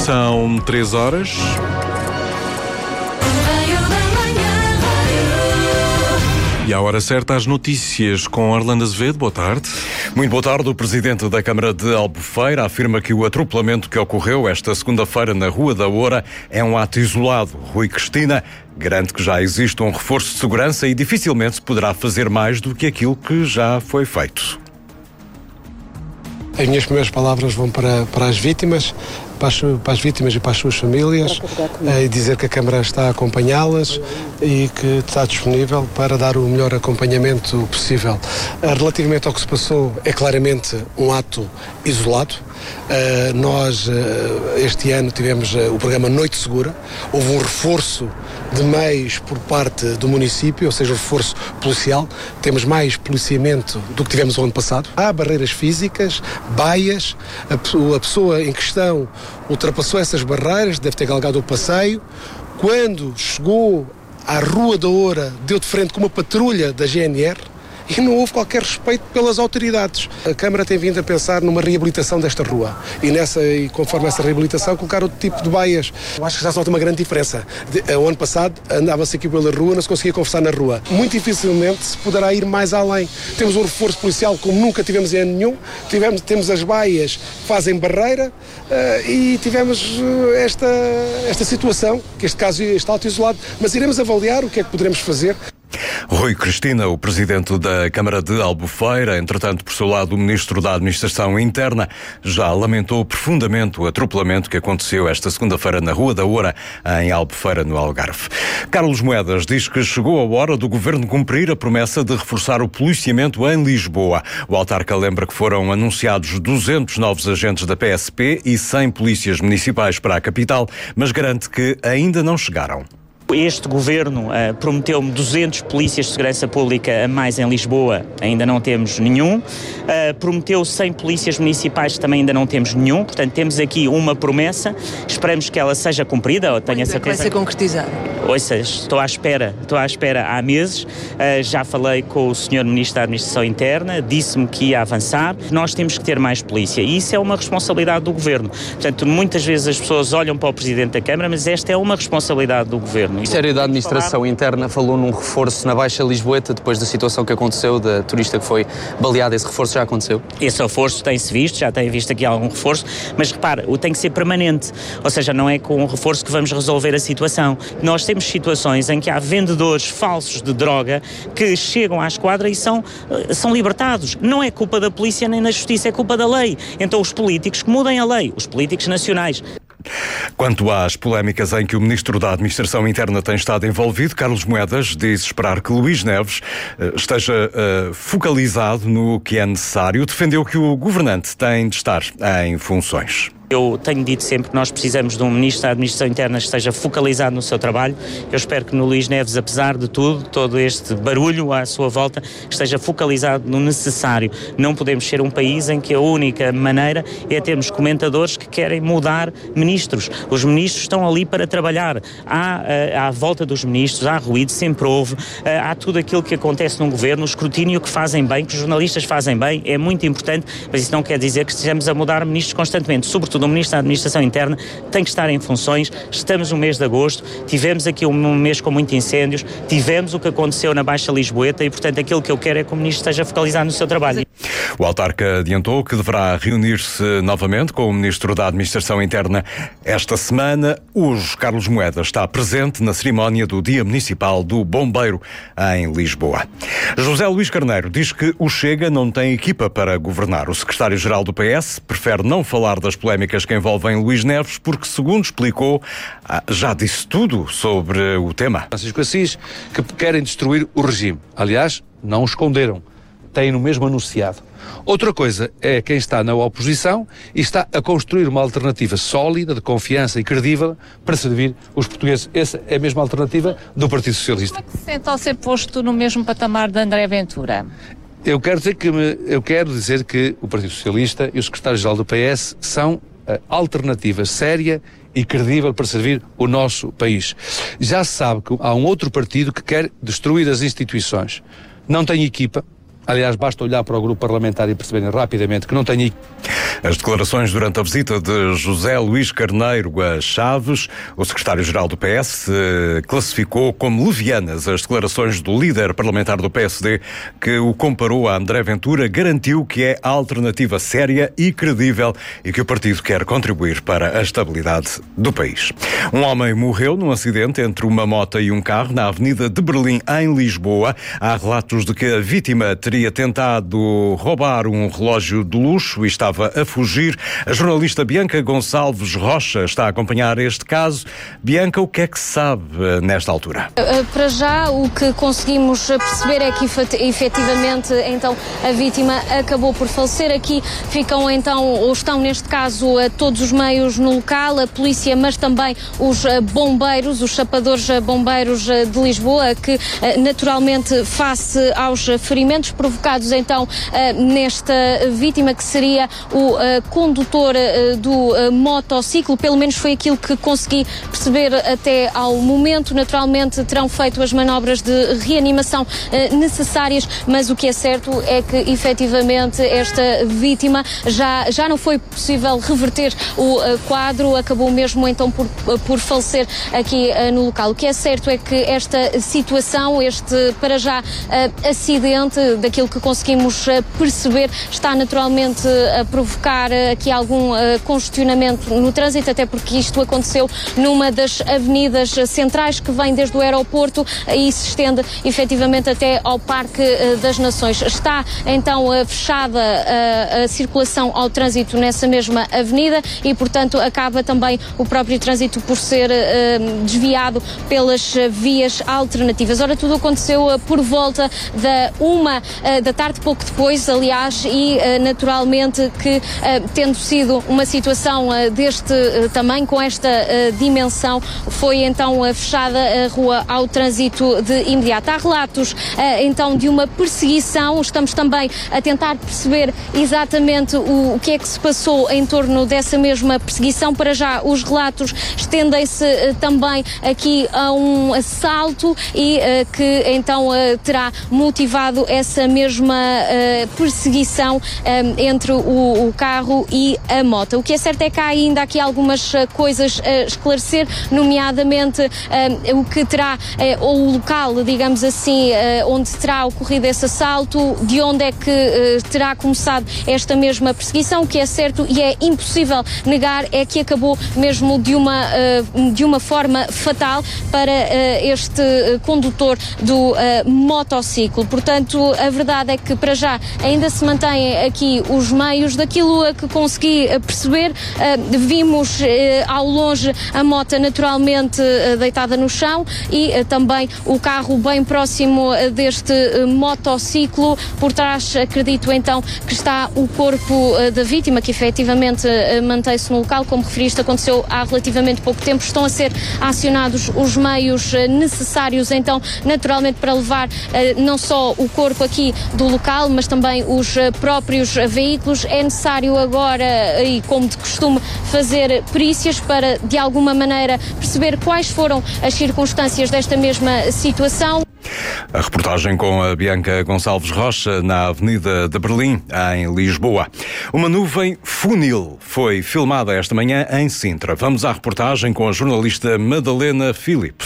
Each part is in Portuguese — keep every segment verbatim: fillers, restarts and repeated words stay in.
São três horas. E à hora certa, as notícias com Orlando Azevedo. Boa tarde. Muito boa tarde. O presidente da Câmara de Albufeira afirma que o atropelamento que ocorreu esta segunda-feira na Rua da Oura é um ato isolado. Rui Cristina garante que já existe um reforço de segurança e dificilmente se poderá fazer mais do que aquilo que já foi feito. As minhas primeiras palavras vão para, para as vítimas, para as, para as vítimas e para as suas famílias, e dizer que a Câmara está a acompanhá-las e que está disponível para dar o melhor acompanhamento possível. Relativamente ao que se passou, é claramente um ato isolado. Uh, nós, uh, este ano, tivemos uh, o programa Noite Segura. Houve um reforço de meios por parte do município, ou seja, um reforço policial. Temos mais policiamento do que tivemos o ano passado. Há barreiras físicas, baias. A, a pessoa em questão ultrapassou essas barreiras, deve ter galgado o passeio. Quando chegou à Rua da Oura, deu de frente com uma patrulha da G N R. E não houve qualquer respeito pelas autoridades. A Câmara tem vindo a pensar numa reabilitação desta rua. E, nessa, e conforme essa reabilitação, colocar outro tipo de baias. Eu acho que já se nota uma grande diferença. De, o ano passado andava-se aqui pela rua, não se conseguia conversar na rua. Muito dificilmente se poderá ir mais além. Temos um reforço policial como nunca tivemos em ano nenhum. Tivemos, temos as baias que fazem barreira uh, e tivemos uh, esta, esta situação, que este caso está auto-isolado. Mas iremos avaliar o que é que poderemos fazer. Rui Cristina, o presidente da Câmara de Albufeira, entretanto, por seu lado, o ministro da Administração Interna, já lamentou profundamente o atropelamento que aconteceu esta segunda-feira na Rua da Oura, em Albufeira, no Algarve. Carlos Moedas diz que chegou a hora do governo cumprir a promessa de reforçar o policiamento em Lisboa. O autarca lembra que foram anunciados duzentos novos agentes da P S P e cem polícias municipais para a capital, mas garante que ainda não chegaram. Este governo uh, prometeu-me duzentos polícias de segurança pública a mais em Lisboa, ainda não temos nenhum. Uh, prometeu cem polícias municipais, também ainda não temos nenhum. Portanto, temos aqui uma promessa, esperamos que ela seja cumprida, ou tenho a certeza. Vai ser concretizada. Ouça, estou à espera, estou à espera há meses. Uh, já falei com o senhor Ministro da Administração Interna, disse-me que ia avançar. Nós temos que ter mais polícia e isso é uma responsabilidade do governo. Portanto, muitas vezes as pessoas olham para o Presidente da Câmara, mas esta é uma responsabilidade do governo. O Ministério da Administração Interna falou num reforço na Baixa Lisboeta depois da situação que aconteceu, da turista que foi baleada. Esse reforço já aconteceu? Esse reforço tem-se visto, já tem visto aqui algum reforço, mas repara, o tem que ser permanente, ou seja, não é com um reforço que vamos resolver a situação. Nós temos situações em que há vendedores falsos de droga que chegam à esquadra e são, são libertados. Não é culpa da polícia nem da justiça, é culpa da lei. Então os políticos que mudem a lei, os políticos nacionais. Quanto às polémicas em que o Ministro da Administração Interna tem estado envolvido, Carlos Moedas diz esperar que Luís Neves uh, esteja uh, focalizado no que é necessário. Defendeu que o governante tem de estar em funções. Eu tenho dito sempre que nós precisamos de um Ministro da Administração Interna que esteja focalizado no seu trabalho. Eu espero que no Luís Neves, apesar de tudo, todo este barulho à sua volta, esteja focalizado no necessário. Não podemos ser um país em que a única maneira é termos comentadores que querem mudar ministros. Os ministros estão ali para trabalhar. Há, à volta dos ministros, há ruído, sempre houve, há tudo aquilo que acontece num governo, o escrutínio que fazem bem, que os jornalistas fazem bem, é muito importante, mas isso não quer dizer que estejamos a mudar ministros constantemente, sobretudo o Ministro da Administração Interna tem que estar em funções. Estamos no mês de agosto, tivemos aqui um mês com muitos incêndios, tivemos o que aconteceu na Baixa Lisboeta e, portanto, aquilo que eu quero é que o Ministro esteja focalizado no seu trabalho. O autarca adiantou que deverá reunir-se novamente com o Ministro da Administração Interna esta semana. Hoje, Carlos Moedas está presente na cerimónia do Dia Municipal do Bombeiro em Lisboa. José Luís Carneiro diz que o Chega não tem equipa para governar. O secretário-geral do P S prefere não falar das polémicas que envolvem Luís Neves porque, segundo explicou, já disse tudo sobre o tema. Francisco Assis, que querem destruir o regime. Aliás, não o esconderam. Têm no mesmo anunciado. Outra coisa é quem está na oposição e está a construir uma alternativa sólida, de confiança e credível para servir os portugueses. Essa é a mesma alternativa do Partido Socialista. Como é que se sente ao ser posto no mesmo patamar de André Ventura? Eu quero dizer que, me, eu quero dizer que o Partido Socialista e o secretário-geral do P S são a alternativa séria e credível para servir o nosso país. Já se sabe que há um outro partido que quer destruir as instituições. Não tem equipa, Aliás, basta olhar para o grupo parlamentar e perceberem rapidamente que não tem... As declarações durante a visita de José Luís Carneiro a Chaves, o secretário-geral do P S classificou como levianas as declarações do líder parlamentar do P S D, que o comparou a André Ventura, garantiu que é a alternativa séria e credível e que o partido quer contribuir para a estabilidade do país. Um homem morreu num acidente entre uma moto e um carro na Avenida de Berlim, em Lisboa. Há relatos de que a vítima teria tentado roubar um relógio de luxo e estava a fugir. A jornalista Bianca Gonçalves Rocha está a acompanhar este caso. Bianca, o que é que se sabe nesta altura? Para já, o que conseguimos perceber é que efetivamente então a vítima acabou por falecer. Aqui ficam então, ou estão neste caso, todos os meios no local, a polícia, mas também os bombeiros, os chapadores bombeiros de Lisboa, que naturalmente, face aos ferimentos provocados então nesta vítima, que seria o condutor do motociclo, pelo menos foi aquilo que consegui perceber até ao momento. Naturalmente terão feito as manobras de reanimação necessárias, mas o que é certo é que efetivamente esta vítima já, já não foi possível reverter o quadro, acabou mesmo então por, por falecer aqui no local. O que é certo é que esta situação, este para já acidente, daquilo que conseguimos perceber, está naturalmente a provocar aqui algum congestionamento no trânsito, até porque isto aconteceu numa das avenidas centrais que vem desde o aeroporto e se estende efetivamente até ao Parque das Nações. Está então fechada a, a circulação ao trânsito nessa mesma avenida e, portanto, acaba também o próprio trânsito por ser uh, desviado pelas vias alternativas. Ora, tudo aconteceu uh, por volta da uma uh, da tarde, pouco depois, aliás, e uh, naturalmente que, uh, tendo sido uma situação uh, deste uh, tamanho, com esta uh, dimensão, foi então uh, fechada a rua ao trânsito de imediato. Há relatos uh, então de uma perseguição, estamos também a tentar perceber exatamente o, o que é que se passou em torno dessa mesma perseguição. Para já, os relatos estendem-se uh, também aqui a um assalto e uh, que então uh, terá motivado essa mesma uh, perseguição um, entre o, o carro e a moto. O que é certo é que há ainda aqui algumas uh, coisas a esclarecer, nomeadamente uh, o que terá, uh, ou o local, digamos assim, uh, onde terá ocorrido esse assalto, de onde é que uh, terá começado esta mesma perseguição. O que é certo e é impossível negar é que acabou mesmo de uma, uh, de uma forma fatal para uh, este uh, condutor do uh, motociclo. Portanto, a verdade é que para já ainda se mantêm aqui os meios. Daquilo a que consegui perceber, uh, vimos uh, ao longe a moto naturalmente uh, deitada no chão e uh, também o carro bem próximo uh, deste uh, motociclo. Por trás, acredito então que está o corpo uh, da vítima, que efetivamente uh, mantém-se no local. Como referiste, aconteceu há relativamente pouco tempo. Estão a ser acionados os meios uh, necessários então naturalmente para levar uh, não só o corpo aqui do local, mas também os uh, próprios uh, veículos. É necessário agora, e como de costume, fazer perícias para de alguma maneira perceber quais foram as circunstâncias desta mesma situação. A reportagem com a Bianca Gonçalves Rocha na Avenida de Berlim, em Lisboa. Uma nuvem funil foi filmada esta manhã em Sintra. Vamos à reportagem com a jornalista Madalena Filipe.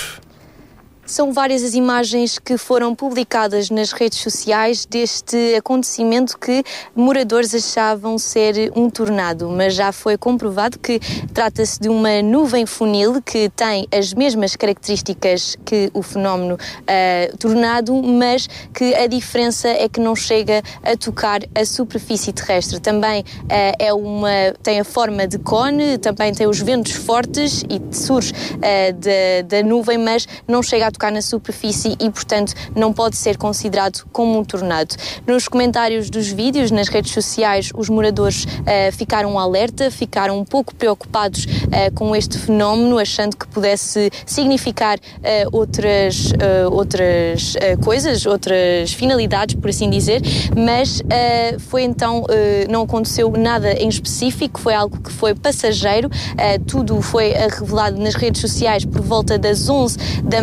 São várias as imagens que foram publicadas nas redes sociais deste acontecimento que moradores achavam ser um tornado, mas já foi comprovado que trata-se de uma nuvem funil que tem as mesmas características que o fenómeno uh, tornado, mas que a diferença é que não chega a tocar a superfície terrestre. Também uh, é uma, tem a forma de cone, também tem os ventos fortes e surge uh, da, da nuvem, mas não chega a tocar na superfície e, portanto, não pode ser considerado como um tornado. Nos comentários dos vídeos, nas redes sociais, os moradores uh, ficaram alerta, ficaram um pouco preocupados uh, com este fenómeno, achando que pudesse significar uh, outras, uh, outras uh, coisas, outras finalidades, por assim dizer, mas uh, foi então, uh, não aconteceu nada em específico, foi algo que foi passageiro. Uh, tudo foi uh, revelado nas redes sociais por volta das onze da manhã.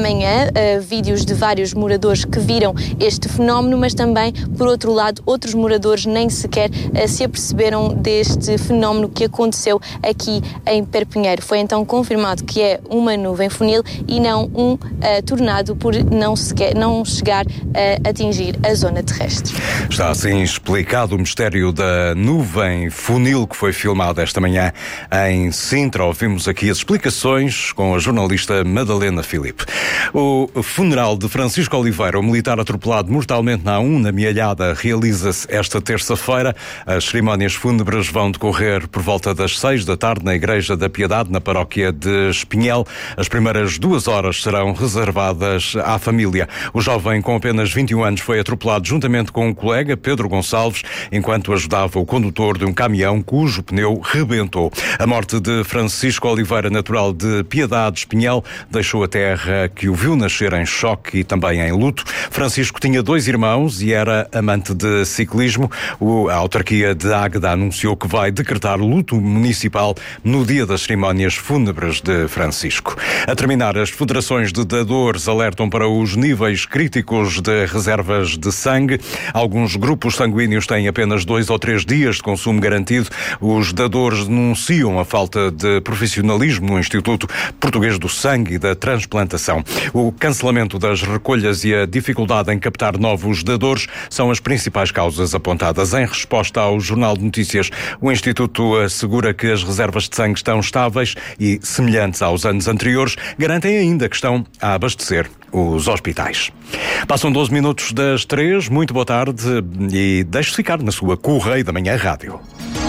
uh, vídeos de vários moradores que viram este fenómeno, mas também, por outro lado, outros moradores nem sequer uh, se aperceberam deste fenómeno que aconteceu aqui em Perpinheiro. Foi então confirmado que é uma nuvem funil e não um uh, tornado, por não, sequer, não chegar a atingir a zona terrestre. Está assim explicado o mistério da nuvem funil que foi filmada esta manhã em Sintra. Ouvimos aqui as explicações com a jornalista Madalena Filipe. O funeral de Francisco Oliveira, o militar atropelado mortalmente na A um, na Mialhada, realiza-se esta terça-feira. As cerimónias fúnebres vão decorrer por volta das seis da tarde na Igreja da Piedade, na paróquia de Espinhel. As primeiras duas horas serão reservadas à família. O jovem, com apenas vinte e um anos, foi atropelado juntamente com um colega, Pedro Gonçalves, enquanto ajudava o condutor de um caminhão cujo pneu rebentou. A morte de Francisco Oliveira, natural de Piedade, Espinhel, deixou a terra que o viu nascer em choque e também em luto. Francisco tinha dois irmãos e era amante de ciclismo. A autarquia de Águeda anunciou que vai decretar luto municipal no dia das cerimónias fúnebres de Francisco. A terminar, as federações de dadores alertam para os níveis críticos de reservas de sangue. Alguns grupos sanguíneos têm apenas dois ou três dias de consumo garantido. Os dadores denunciam a falta de profissionalismo no Instituto Português do Sangue e da Transplantação. O cancelamento das recolhas e a dificuldade em captar novos dadores são as principais causas apontadas. Em resposta ao Jornal de Notícias, o Instituto assegura que as reservas de sangue estão estáveis e semelhantes aos anos anteriores. Garantem ainda que estão a abastecer os hospitais. Passam doze minutos das três. Muito boa tarde e deixe-se ficar na sua Correio da Manhã Rádio.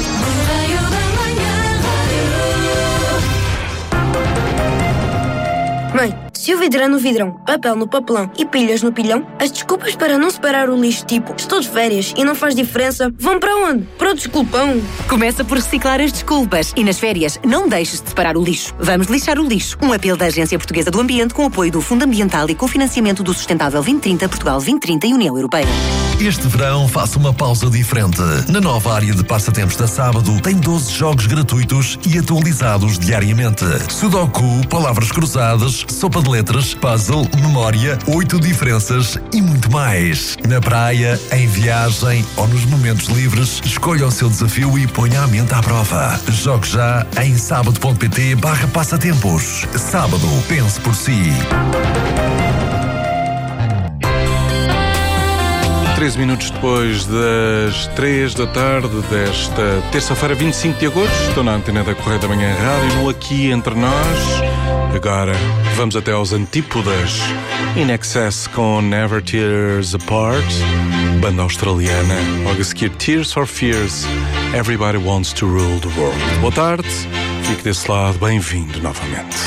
Mãe, se o vidro é no vidrão, papel no papelão e pilhas no pilhão, as desculpas para não separar o lixo, tipo estou de férias e não faz diferença, vão para onde? Para o desculpão. Começa por reciclar as desculpas e nas férias não deixes de separar o lixo. Vamos lixar o lixo. Um apelo da Agência Portuguesa do Ambiente com apoio do Fundo Ambiental e com financiamento do Sustentável vinte trinta, Portugal vinte trinta e União Europeia. Este verão faça uma pausa diferente. Na nova área de passatempos da Sábado tem doze jogos gratuitos e atualizados diariamente. Sudoku, palavras cruzadas, sopa de letras, puzzle, memória, oito diferenças e muito mais. Na praia, em viagem ou nos momentos livres, escolha o seu desafio e ponha a mente à prova. Jogue já em sábado.pt barra passatempos. Sábado, pense por si. treze minutos depois das três da tarde desta terça-feira, vinte e cinco de agosto, estou na antena da Correio da Manhã Rádio, no Aqui Entre Nós. Agora vamos até aos antípodas. In Excess com Never Tears Apart, banda australiana. Logo a seguir, Tears for Fears, Everybody Wants to Rule the World. Boa tarde, fique desse lado, bem-vindo novamente.